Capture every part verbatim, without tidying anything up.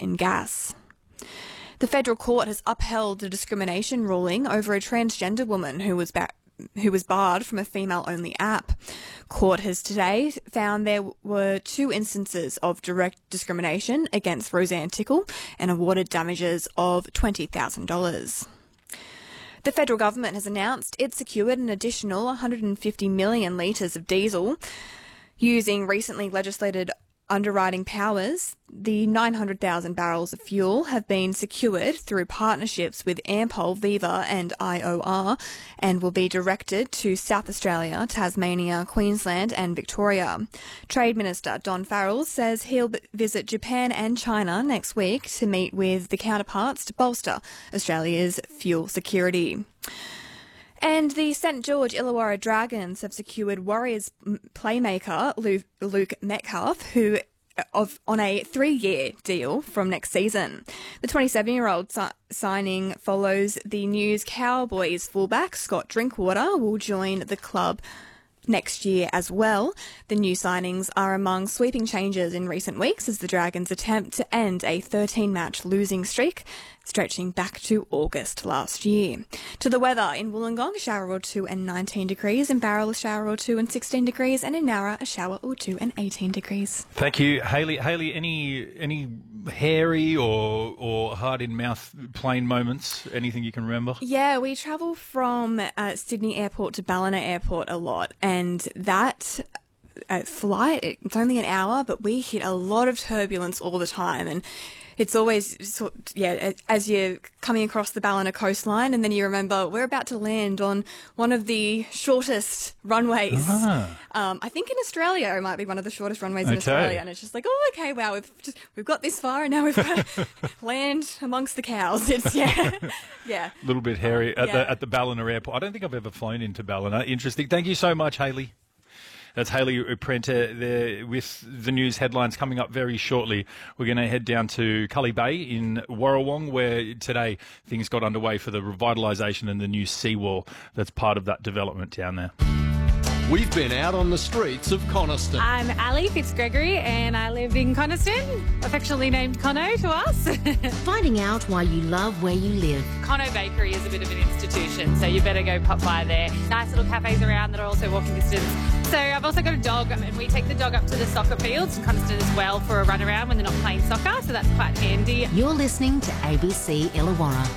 in gas. The federal court has upheld a discrimination ruling over a transgender woman who was ba- who was barred from a female-only app. Court has today found there were two instances of direct discrimination against Roseanne Tickle and awarded damages of twenty thousand dollars. The federal government has announced it secured an additional one hundred fifty million litres of diesel. Using recently legislated underwriting powers, the nine hundred thousand barrels of fuel have been secured through partnerships with Ampol, Viva and I O R and will be directed to South Australia, Tasmania, Queensland and Victoria. Trade Minister Don Farrell says he'll visit Japan and China next week to meet with the counterparts to bolster Australia's fuel security. And the Saint George Illawarra Dragons have secured Warriors playmaker Luke Metcalf, who of on a three-year deal from next season. The twenty-seven-year-old si- signing follows the News Cowboys fullback Scott Drinkwater will join the club next year as well. The new signings are among sweeping changes in recent weeks as the Dragons attempt to end a thirteen-match losing streak stretching back to August last year. To the weather, in Wollongong, a shower or two and nineteen degrees, in Barrel, a shower or two and sixteen degrees, and in Nowra, a shower or two and eighteen degrees. Thank you, Hayley. Hayley, any any hairy or or hard in mouth plane moments? Anything you can remember? Yeah, we travel from uh, Sydney Airport to Ballina Airport a lot, and that uh, flight, it's only an hour, but we hit a lot of turbulence all the time, and it's always, sort yeah, as you're coming across the Ballina coastline, and then you remember we're about to land on one of the shortest runways. Ah. Um, I think in Australia it might be one of the shortest runways in Okay. Australia, and it's just like, oh, okay, wow, we've just, we've got this far, and now we've got to land amongst the cows. It's yeah, yeah, A little bit hairy at Yeah. the at the Ballina Airport. I don't think I've ever flown into Ballina. Interesting. Thank you so much, Hayley. That's Hayley Prenter there with the news headlines coming up very shortly. We're going to head down to Cully Bay in Warrawong, where today things got underway for the revitalisation and the new seawall that's part of that development down there. We've been out on the streets of Coniston. I'm Ali Fitzgregory and I live in Coniston, affectionately named Conno to us. Finding out why you love where you live. Conno Bakery is a bit of an institution, so you better go pop by there. Nice little cafes around that are also walking distance. So I've also got a dog, and we take the dog up to the soccer fields in Coniston as well for a run around when they're not playing soccer, so that's quite handy. You're listening to A B C Illawarra.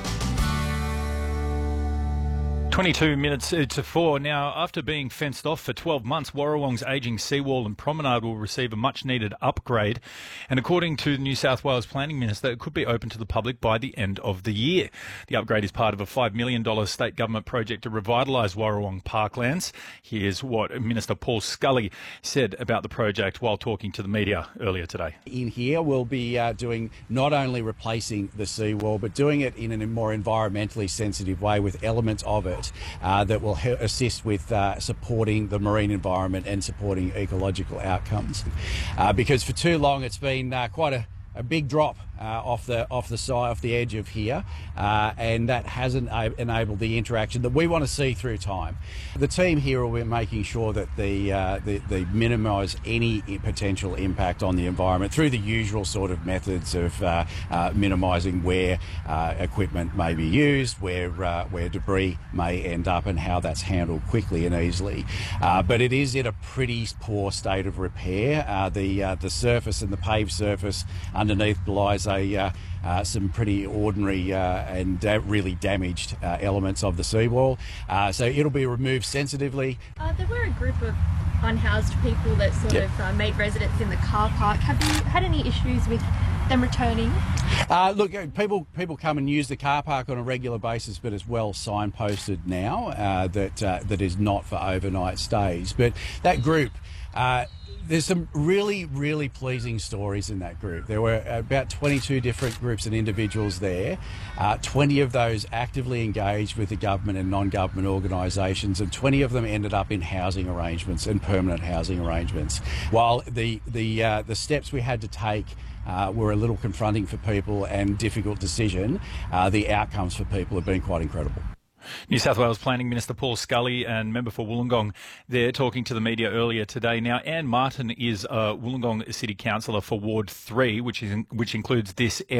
twenty-two minutes to four. Now, after being fenced off for twelve months, Warrawong's ageing seawall and promenade will receive a much-needed upgrade. And according to the New South Wales Planning Minister, it could be open to the public by the end of the year. The upgrade is part of a five million dollars state government project to revitalise Warrawong parklands. Here's what Minister Paul Scully said about the project while talking to the media earlier today. In here, we'll be uh, doing not only replacing the seawall, but doing it in a more environmentally sensitive way with elements of it Uh, that will he- assist with uh, supporting the marine environment and supporting ecological outcomes. Uh, because for too long it's been uh, quite a, a big drop uh, off the off the side, off the edge of here, uh, and that hasn't a- enabled the interaction that we want to see through time. The team here will be making sure that the uh, the, the minimise any potential impact on the environment through the usual sort of methods of uh, uh, minimising where uh, equipment may be used, where uh, where debris may end up, and how that's handled quickly and easily. Uh, but it is in a pretty poor state of repair. Uh, the uh, the surface and the paved surface underneath belies a uh, uh, some pretty ordinary uh, and uh, really damaged uh, elements of the seawall. Uh, so it'll be removed sensitively. Uh, there were a group of unhoused people that sort Yep. of uh, made residence in the car park. Have you had any issues with them returning? Uh, look, uh, people people come and use the car park on a regular basis, but it's well signposted now uh, that uh, that is not for overnight stays. But that group. Uh, There's some really, really pleasing stories in that group. There were about twenty-two different groups and individuals there. Uh, twenty of those actively engaged with the government and non-government organisations, and twenty of them ended up in housing arrangements and permanent housing arrangements. While the the uh, the steps we had to take uh, were a little confronting for people and difficult decision, uh, the outcomes for people have been quite incredible. New South Wales Planning Minister Paul Scully and member for Wollongong, they're talking to the media earlier today. Now, Anne Martin is a Wollongong City Councillor for Ward three, which is which includes this area.